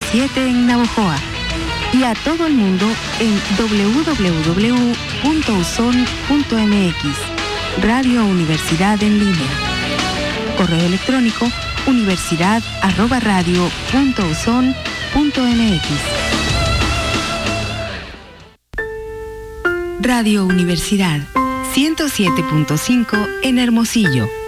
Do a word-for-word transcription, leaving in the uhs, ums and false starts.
siete en Navojoa y a todo el mundo en doble u doble u doble u punto uson punto eme equis. Radio Universidad en línea. Correo electrónico universidad arroba radio punto uson punto eme equis. Radio Universidad ciento siete punto cinco en Hermosillo.